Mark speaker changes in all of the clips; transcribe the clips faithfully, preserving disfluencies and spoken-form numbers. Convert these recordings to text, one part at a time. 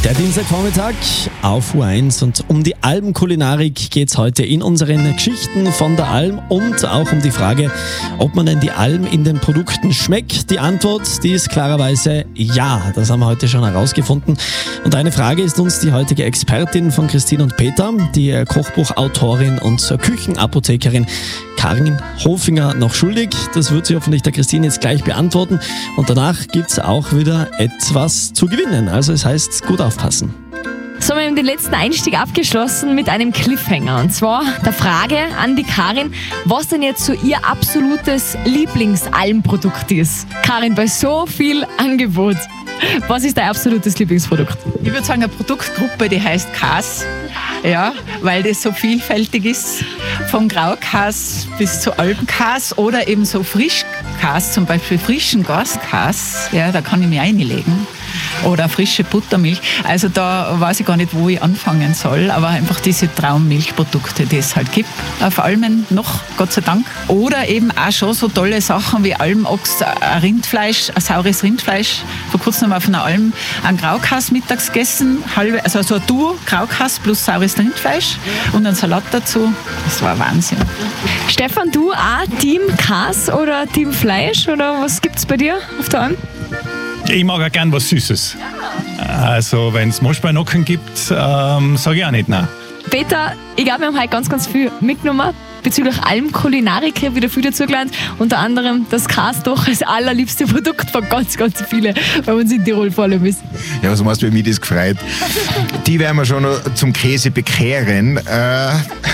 Speaker 1: Der Dienstagvormittag auf U eins und um die Almkulinarik geht es heute in unseren Geschichten von der Alm und auch um die Frage, ob man denn die Alm in den Produkten schmeckt. Die Antwort, die ist klarerweise ja, das haben wir heute schon herausgefunden. Und eine Frage ist uns die heutige Expertin von Christine und Peter, die Kochbuchautorin und Küchenapothekerin Karin Hofinger noch schuldig. Das wird sie hoffentlich der Christine jetzt gleich beantworten. Und danach gibt es auch wieder etwas zu gewinnen. Also es heißt, gut aufpassen.
Speaker 2: So haben wir den letzten Einstieg abgeschlossen mit einem Cliffhanger. Und zwar der Frage an die Karin, was denn jetzt so ihr absolutes Lieblingsalmprodukt ist. Karin, bei so viel Angebot, was ist dein absolutes Lieblingsprodukt?
Speaker 3: Ich würde sagen, eine Produktgruppe, die heißt Kas. Ja, weil das so vielfältig ist, von Graukas bis zu Alpenkas oder eben so Frischkas, zum Beispiel frischen Gaskas, ja, da kann ich mich einlegen. Oder frische Buttermilch. Also da weiß ich gar nicht, wo ich anfangen soll, aber einfach diese Traummilchprodukte, die es halt gibt. Auf Almen noch, Gott sei Dank. Oder eben auch schon so tolle Sachen wie Almochs, ein Rindfleisch, ein saures Rindfleisch. Vor kurzem haben wir auf einer Alm einen Graukas mittags gegessen, halbe, also so ein Duo, Graukas plus saures Rindfleisch und einen Salat dazu. Das war Wahnsinn.
Speaker 2: Stefan, du auch Team Kas oder Team Fleisch oder was gibt's bei dir auf der Alm?
Speaker 4: Ich mag auch gern was Süßes. Also wenn es Moschbeinocken gibt, ähm, sage ich auch nicht nein.
Speaker 2: Peter, ich glaube, wir haben heute ganz, ganz viel mitgenommen bezüglich Almkulinarik. Ich habe wieder viel dazugelernt. Unter anderem das Kas doch das allerliebste Produkt von ganz, ganz vielen bei uns in Tirol vor allem ist.
Speaker 5: Ja, was meinst du, wie mich das gefreut? Die werden wir schon noch zum Käse bekehren. Äh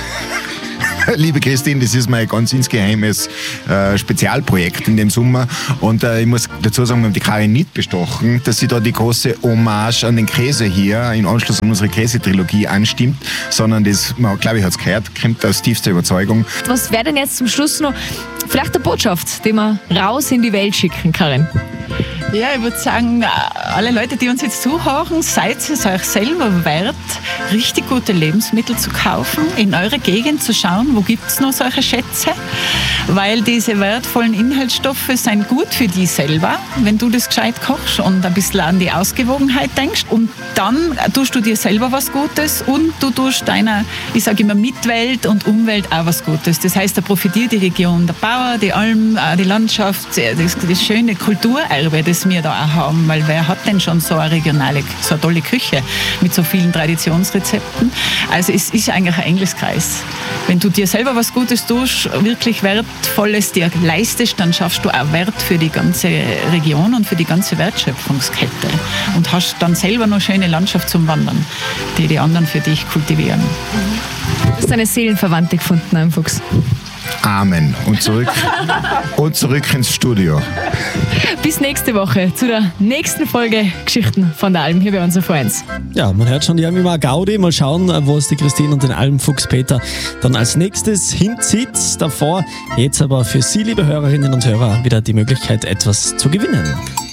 Speaker 5: Liebe Christine, das ist mein ganz insgeheimes äh, Spezialprojekt in dem Sommer und äh, ich muss dazu sagen, wir haben die Karin nicht bestochen, dass sie da die große Hommage an den Käse hier in Anschluss an unsere Käsetrilogie anstimmt, sondern das, man, glaube ich, hat es gehört, kommt aus tiefster Überzeugung.
Speaker 2: Was wäre denn jetzt zum Schluss noch vielleicht eine Botschaft, die wir raus in die Welt schicken, Karin?
Speaker 3: Ja, ich würde sagen, alle Leute, die uns jetzt zuhören, seid es euch selber wert, richtig gute Lebensmittel zu kaufen, in eurer Gegend zu schauen, wo gibt es noch solche Schätze, weil diese wertvollen Inhaltsstoffe sind gut für dich selber, wenn du das gescheit kochst und ein bisschen an die Ausgewogenheit denkst und dann tust du dir selber was Gutes und du tust deiner, ich sage immer, Mitwelt und Umwelt auch was Gutes. Das heißt, da profitiert die Region, der Bauer, die Alm, die Landschaft, das, das schöne Kulturerbe, das wir da auch haben, weil wer hat denn schon so eine regionale, so eine tolle Küche mit so vielen Traditionsrezepten? Also es ist eigentlich ein Engelskreis. Wenn du dir selber was Gutes tust, wirklich Wertvolles dir leistest, dann schaffst du auch Wert für die ganze Region und für die ganze Wertschöpfungskette und hast dann selber noch schöne Landschaft zum Wandern, die die anderen für dich kultivieren.
Speaker 2: Du hast eine Seelenverwandte gefunden, am Fuchs.
Speaker 5: Amen. Und zurück, und zurück ins Studio.
Speaker 2: Bis nächste Woche zu der nächsten Folge Geschichten von der Alm hier bei uns auf U eins.
Speaker 1: Ja, man hört schon, die haben immer Gaudi. Mal schauen, wo es die Christine und den Almfuchs Peter dann als nächstes hinzieht. Davor jetzt aber für Sie, liebe Hörerinnen und Hörer, wieder die Möglichkeit, etwas zu gewinnen.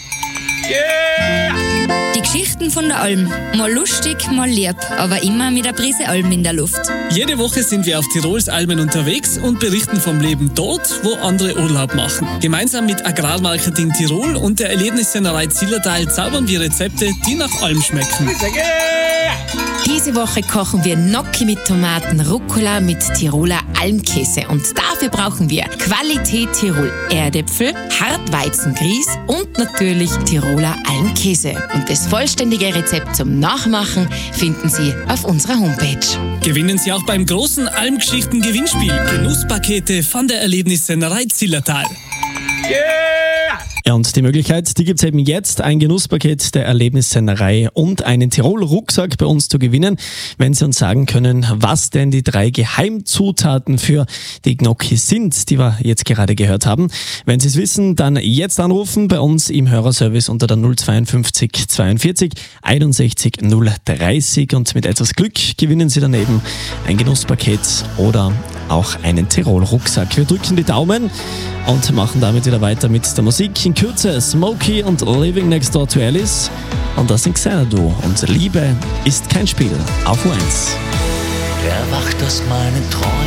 Speaker 6: Yeah! Die Geschichten von der Alm. Mal lustig, mal lieb, aber immer mit einer Prise Alm in der Luft.
Speaker 7: Jede Woche sind wir auf Tirols Almen unterwegs und berichten vom Leben dort, wo andere Urlaub machen. Gemeinsam mit Agrarmarketing Tirol und der Erlebnissennerei Zillertal zaubern wir Rezepte, die nach Alm schmecken.
Speaker 8: Diese Woche kochen wir Gnocchi mit Tomaten, Rucola mit Tiroler Almkäse und dafür brauchen wir Qualität Tirol Erdäpfel, Hartweizengrieß und natürlich Tiroler Almkäse. Und das vollständige Rezept zum Nachmachen finden Sie auf unserer Homepage.
Speaker 7: Gewinnen Sie auch beim großen Almgeschichten-Gewinnspiel Genusspakete von der Erlebnissennerei Zillertal.
Speaker 1: Ja, und die Möglichkeit, die gibt es eben jetzt, ein Genusspaket der Erlebnissennerei und einen Tirol-Rucksack bei uns zu gewinnen, wenn Sie uns sagen können, was denn die drei Geheimzutaten für die Gnocchi sind, die wir jetzt gerade gehört haben. Wenn Sie es wissen, dann jetzt anrufen bei uns im Hörerservice unter der null zweiundfünfzig zweiundvierzig einundsechzig null dreißig und mit etwas Glück gewinnen Sie dann eben ein Genusspaket oder auch einen Tirol-Rucksack. Wir drücken die Daumen und machen damit wieder weiter mit der Musik. In Kürze Smokey und Living Next Door to Alice und das sind Xanadu und Liebe ist kein Spiel auf U eins.
Speaker 9: Erwacht aus meinen Träumen.